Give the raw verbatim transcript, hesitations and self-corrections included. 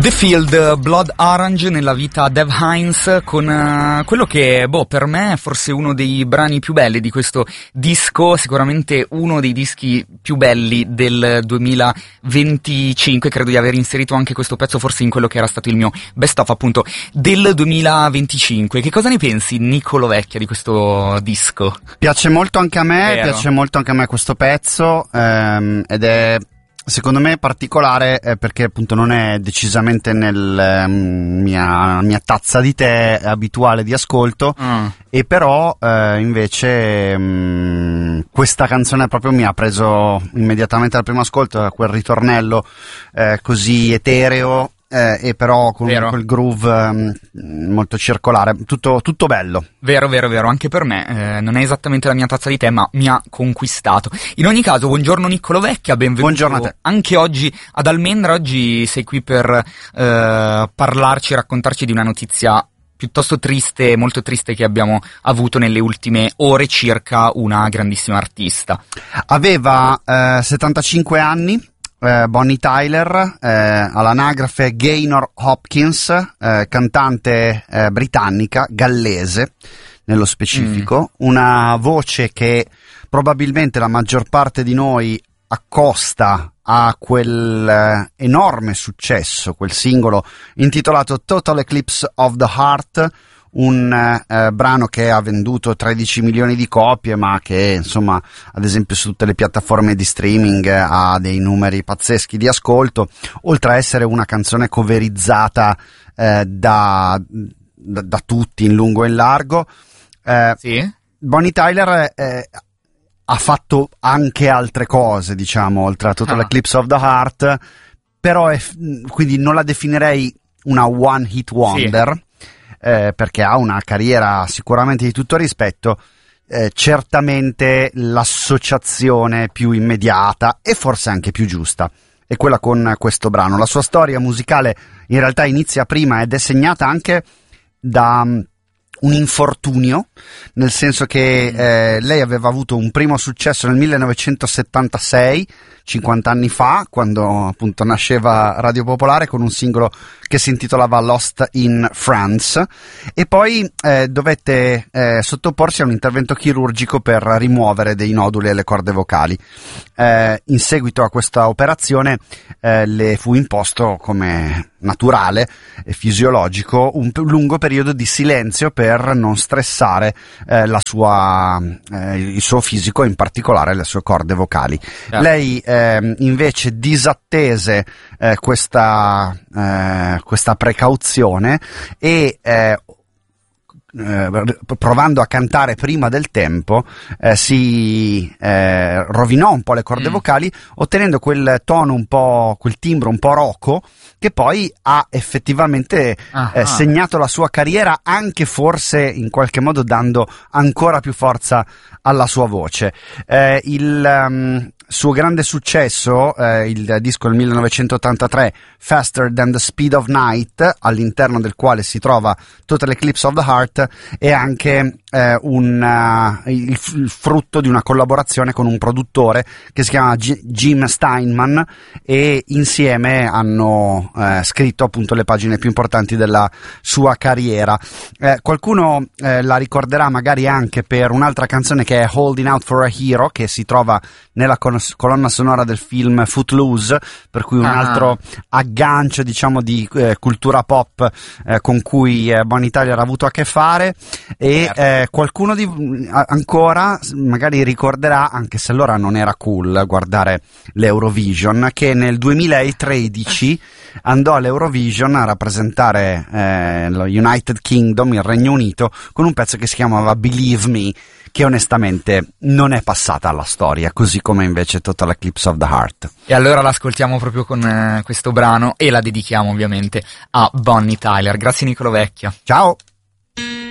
The Field, Blood Orange nella vita Dev Hynes con uh, quello che, boh, per me è forse uno dei brani più belli di questo disco, sicuramente uno dei dischi più belli del duemilaventicinque, credo di aver inserito anche questo pezzo forse in quello che era stato il mio best of appunto del duemilaventicinque. Che cosa ne pensi, Niccolò Vecchia, di questo disco? Piace molto anche a me, Vero. piace molto anche a me questo pezzo, ehm, ed è secondo me particolare eh, perché appunto non è decisamente nel um, mia, mia tazza di tè abituale di ascolto, mm. e però eh, invece um, questa canzone proprio mi ha preso immediatamente al primo ascolto, quel ritornello eh, così etereo. Eh, e però con vero. quel groove um, molto circolare, tutto, tutto bello. Vero, vero, vero, anche per me eh, non è esattamente la mia tazza di tè, ma mi ha conquistato. In ogni caso, buongiorno Niccolò Vecchia, benvenuto. Buongiorno a te. Anche oggi ad Almendra. Oggi sei qui per eh, parlarci e raccontarci di una notizia piuttosto triste, molto triste, che abbiamo avuto nelle ultime ore circa una grandissima artista. Aveva eh, settantacinque anni. Eh, Bonnie Tyler, eh, all'anagrafe Gaynor Hopkins, eh, cantante eh, britannica, gallese nello specifico, mm. una voce che probabilmente la maggior parte di noi accosta a quel eh, enorme successo, quel singolo intitolato Total Eclipse of the Heart, un eh, brano che ha venduto tredici milioni di copie, ma che insomma ad esempio su tutte le piattaforme di streaming eh, ha dei numeri pazzeschi di ascolto, oltre a essere una canzone coverizzata eh, da, da, da tutti in lungo e in largo. eh, sì? Bonnie Tyler eh, ha fatto anche altre cose, diciamo, oltre a Total ah. Eclipse of the Heart, però è, quindi non la definirei una one hit wonder, sì. Eh, perché ha una carriera sicuramente di tutto rispetto, eh, certamente l'associazione più immediata e forse anche più giusta è quella con questo brano. La sua storia musicale in realtà inizia prima ed è segnata anche da um, un infortunio, nel senso che eh, lei aveva avuto un primo successo nel millenovecentosettantasei, cinquanta anni fa, quando appunto nasceva Radio Popolare, con un singolo che si intitolava Lost in France, e poi eh, dovette eh, sottoporsi a un intervento chirurgico per rimuovere dei noduli alle corde vocali. Eh, in seguito a questa operazione eh, le fu imposto, come naturale e fisiologico, un p- lungo periodo di silenzio per non stressare eh, la sua, eh, il suo fisico, in particolare le sue corde vocali. Yeah. Lei eh, invece disattese eh, questa, eh, questa precauzione e eh, Eh, provando a cantare prima del tempo eh, si eh, rovinò un po' le corde mm. vocali, ottenendo quel tono un po', quel timbro un po' rocco, che poi ha effettivamente eh, segnato la sua carriera, anche forse in qualche modo dando ancora più forza alla sua voce. Eh, il um, suo grande successo, eh, il disco del millenovecentottantatré, Faster Than the Speed of Night, all'interno del quale si trova Total Eclipse of the Heart, è anche eh, un, uh, il, il frutto di una collaborazione con un produttore che si chiama G- Jim Steinman, e insieme hanno eh, scritto appunto le pagine più importanti della sua carriera. Eh, qualcuno eh, la ricorderà magari anche per un'altra canzone che è Holding Out for a Hero, che si trova nella con- colonna sonora del film Footloose, per cui un ah. altro aggancio, diciamo, di eh, cultura pop eh, con cui eh, Bonnie Tyler ha avuto a che fare. E eh, qualcuno di ancora magari ricorderà, anche se allora non era cool guardare l'Eurovision, che nel duemilatredici andò all'Eurovision a rappresentare eh, lo United Kingdom, il Regno Unito, con un pezzo che si chiamava Believe Me, che onestamente non è passata alla storia, così come invece Total Eclipse of the Heart. E allora l'ascoltiamo proprio con eh, questo brano, e la dedichiamo ovviamente a Bonnie Tyler. Grazie Niccolò Vecchia. Ciao.